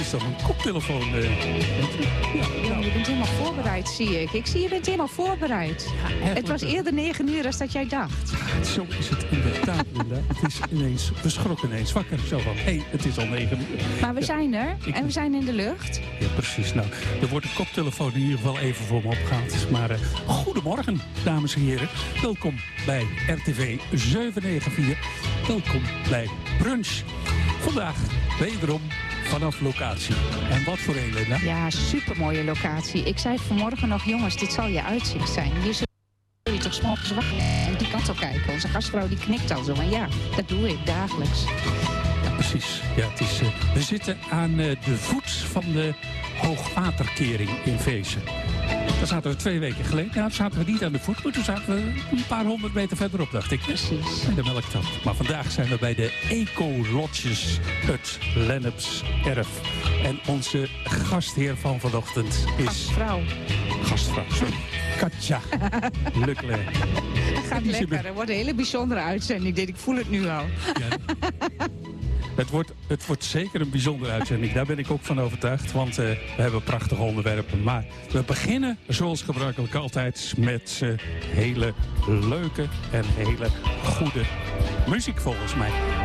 is toch een koptelefoon. Ja, je bent helemaal voorbereid, zie ik. Ik zie, je bent helemaal voorbereid. Ja, het was eerder 9 uur dan dat jij dacht. Zo is het inderdaad, Linda. Het is ineens, we schrokken ineens wakker. Zo van, hé, het is al 9 uur. Maar we zijn er en we zijn in de lucht. Ja, precies. Nou, er wordt een koptelefoon in ieder geval even voor me opgehaald. Maar goedemorgen, dames en heren. Welkom bij RTV 794. Welkom bij Brunch. Vandaag wederom vanaf locatie. En wat voor een, Linda? Ja, supermooie locatie. Ik zei vanmorgen nog, jongens, dit zal je uitzicht zijn. Hier zul je toch 's morgens wakker en die kant op kijken. Onze gastvrouw die knikt al zo. En ja, dat doe ik dagelijks. Ja, precies. Ja, het is, we zitten aan de voet van de hoogwaterkering in Veessen. Daar zaten we 2 weken geleden. Ja, toen zaten we niet aan de voet, maar toen zaten we een paar 100 meter verderop, dacht ik. Precies. Bij de melktap. Maar vandaag zijn we bij de Eco-Lodges, het Lenneps Erf. En onze gastheer van vanochtend is... Gastvrouw, sorry. Katja Leclerc. Het gaat lekker. Het wordt een hele bijzondere uitzending. Ik voel het nu al. Ja. Het wordt zeker een bijzondere uitzending. Daar ben ik ook van overtuigd. Want we hebben prachtige onderwerpen. Maar we beginnen zoals gebruikelijk altijd met hele leuke en hele goede muziek volgens mij.